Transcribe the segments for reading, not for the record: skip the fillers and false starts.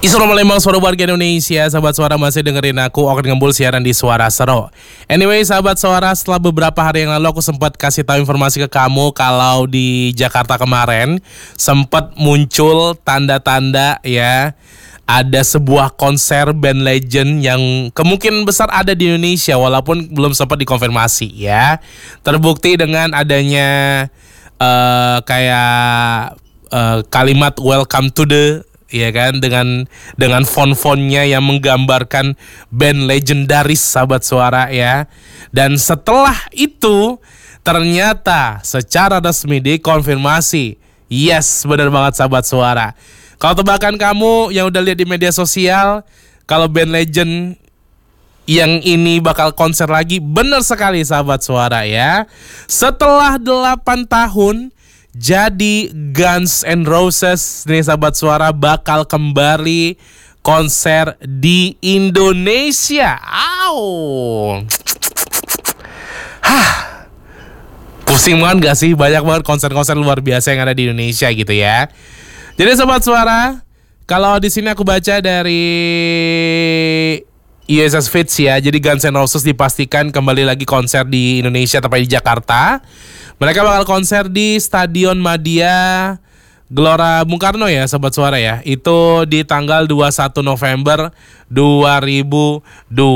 Assalamualaikum suara warga Indonesia. Sahabat Suara masih dengerin aku Oke Ngembul siaran di Suara Sero. Anyway sahabat Suara, setelah beberapa hari yang lalu aku sempat kasih tahu informasi ke kamu kalau di Jakarta kemarin sempat muncul tanda-tanda ya, ada sebuah konser band legend yang kemungkinan besar ada di Indonesia walaupun belum sempat dikonfirmasi ya. Terbukti dengan adanya kalimat welcome to the, ya kan, dengan font-fontnya yang menggambarkan band legendaris sahabat Suara ya. Dan setelah itu ternyata secara resmi dikonfirmasi. Yes, benar banget sahabat Suara. Kalau tebakan kamu yang udah lihat di media sosial kalau band legend yang ini bakal konser lagi, benar sekali sahabat Suara ya. Setelah 8 tahun jadi Guns N' Roses nih sahabat Suara bakal kembali konser di Indonesia. Pusing banget gak sih? Banyak banget konser-konser luar biasa yang ada di Indonesia gitu ya. Jadi sahabat Suara, kalau di sini aku baca dari ISS Fits ya, jadi Guns N' Roses dipastikan kembali lagi konser di Indonesia, tepatnya di Jakarta. Mereka bakal konser di Stadion Madia Gelora Bung Karno ya Sobat Suara ya. Itu di tanggal 21 November 2026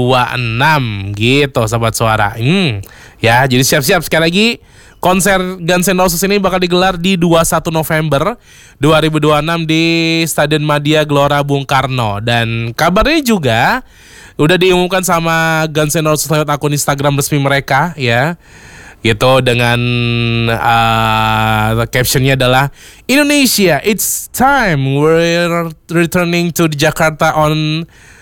gitu Sobat Suara. Ya, jadi siap-siap sekali lagi. Konser Guns N' Roses ini bakal digelar di 21 November 2026 di Stadion Madia Gelora Bung Karno. Dan kabarnya juga udah diumumkan sama Guns N' Roses lewat akun Instagram resmi mereka ya. Gitu dengan captionnya adalah Indonesia, it's time, we're returning to Jakarta on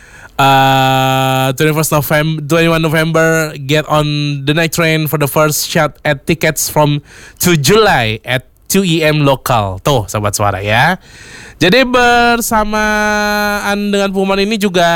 21 November. Get on the night train for the first shot at tickets from 2 July at 2 AM local. Tuh Sobat Suara ya. Jadi bersamaan dengan pengumuman ini juga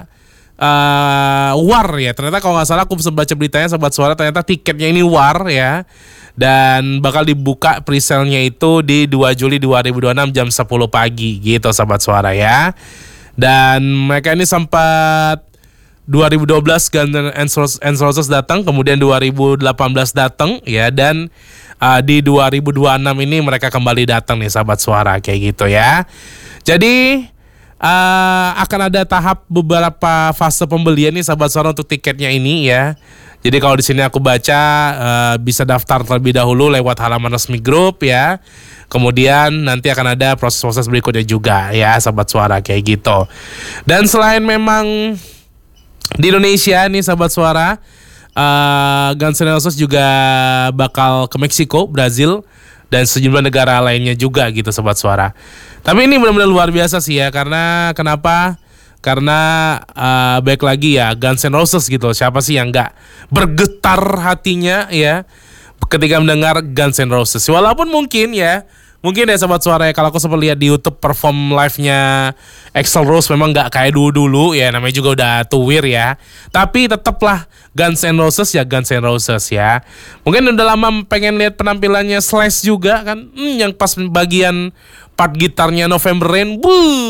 war ya, ternyata kalau nggak salah aku sempat baca beritanya Sobat Suara, ternyata tiketnya ini war ya, dan bakal dibuka pre-sale-nya itu di 2 Juli 2026 jam 10 pagi gitu Sobat Suara ya. Dan mereka ini sempat 2012 Guns N' Roses datang, kemudian 2018 datang ya, dan di 2026 ini mereka kembali datang nih Sobat Suara kayak gitu ya. Jadi akan ada tahap beberapa fase pembelian nih sahabat Suara untuk tiketnya ini ya. Jadi kalau di sini aku baca bisa daftar terlebih dahulu lewat halaman resmi grup ya. Kemudian nanti akan ada proses-proses berikutnya juga ya sahabat Suara kayak gitu. Dan selain memang di Indonesia nih sahabat Suara, Guns N' Roses juga bakal ke Meksiko, Brazil, dan sejumlah negara lainnya juga gitu Sobat Suara. Tapi ini benar-benar luar biasa sih ya. Karena kenapa? Karena baik lagi ya Guns N' Roses gitu. Siapa sih yang gak bergetar hatinya ya ketika mendengar Guns N' Roses. Walaupun mungkin ya Sobat Suara ya, kalau aku sempat lihat di YouTube perform live-nya Axl Rose memang gak kayak dulu ya, namanya juga udah tuwir ya. Tapi tetaplah Guns N' Roses ya Guns N' Roses ya. Mungkin udah lama pengen lihat penampilannya Slash juga kan, yang pas bagian part gitarnya November Rain,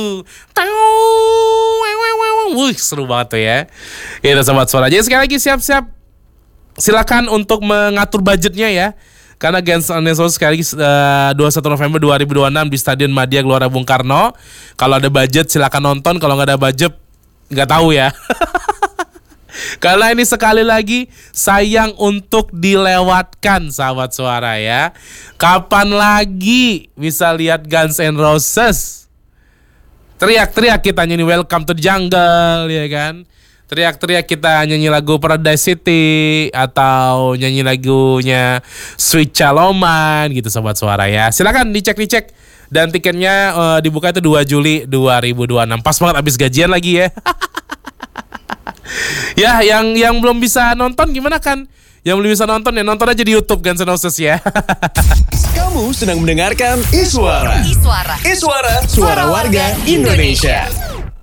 seru banget tuh ya. Itu Sobat Suara. Jadi sekali lagi siap-siap, silakan untuk mengatur budgetnya ya. Karena Guns N' Roses sekali lagi 21 November 2026 di Stadion Madia Gelora Bung Karno. Kalau ada budget silakan nonton, kalau nggak ada budget nggak tahu ya. Karena ini sekali lagi sayang untuk dilewatkan sahabat Suara ya. Kapan lagi bisa lihat Guns N' Roses? Teriak-teriak kita nyanyi Welcome to the Jungle ya kan. Teriak-teriak kita nyanyi lagu Paradise City atau nyanyi lagunya Sweet Chaloman gitu Sobat Suara ya. Silakan dicek. Dan tiketnya dibuka itu 2 Juli 2026. Pas banget abis gajian lagi ya. Ya yang belum bisa nonton gimana kan? Yang belum bisa nonton ya nonton aja di YouTube Guns N' Roses ya. Kamu sedang mendengarkan Iswara. Suara warga Indonesia.